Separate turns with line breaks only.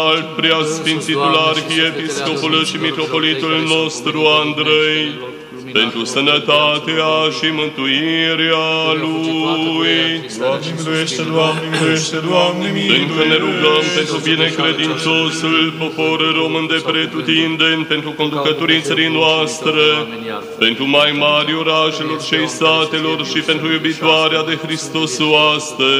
al preasfințitul arhiepiscopul și mitropolitul nostru Andrei, pentru sănătatea și mântuirea lui.
Doamne miluiește, Doamne miluiește, Doamne miluiește.
Încă ne rugăm pentru binecredinciosul popor român de pretutindeni, pentru conducătorii țării noastre, pentru mai mari orașelor și satelor și pentru iubitoarea de Hristos oaste,